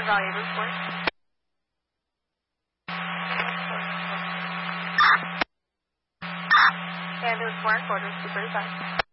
Valley report. And it was 4 quarters, 235.